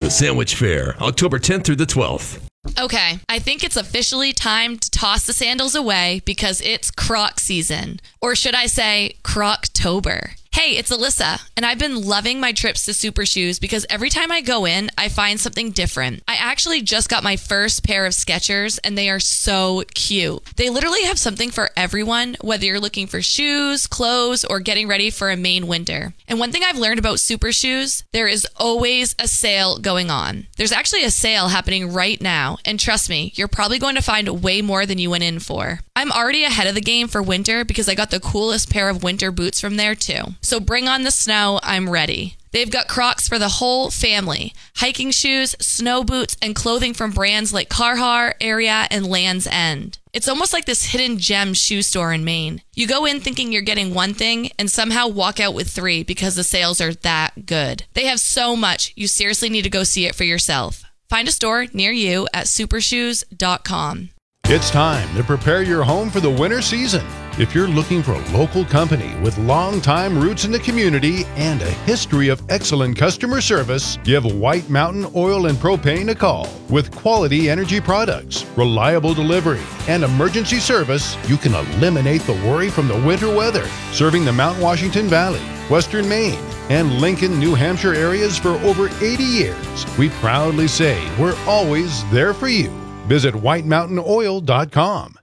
Sandwich Fair, October 10th through the 12th. Okay, I think it's officially time to toss the sandals away because it's Croc season. Or should I say Croctober. Hey, it's Alyssa, and I've been loving my trips to Super Shoes because every time I go in, I find something different. I actually just got my first pair of Skechers, and they are so cute. They literally have something for everyone, whether you're looking for shoes, clothes, or getting ready for a Maine winter. And one thing I've learned about Super Shoes, there is always a sale going on. There's actually a sale happening right now, and trust me, you're probably going to find way more than you went in for. I'm already ahead of the game for winter because I got the coolest pair of winter boots from there too. So bring on the snow, I'm ready. They've got Crocs for the whole family. Hiking shoes, snow boots, and clothing from brands like Carhartt, Ariat, and Land's End. It's almost like this hidden gem shoe store in Maine. You go in thinking you're getting one thing and somehow walk out with three because the sales are that good. They have so much, you seriously need to go see it for yourself. Find a store near you at supershoes.com. It's time to prepare your home for the winter season. If you're looking for a local company with long-time roots in the community and a history of excellent customer service, give White Mountain Oil and Propane a call. With quality energy products, reliable delivery, and emergency service, you can eliminate the worry from the winter weather. Serving the Mount Washington Valley, Western Maine, and Lincoln, New Hampshire areas for over 80 years, we proudly say we're always there for you. Visit whitemountainoil.com.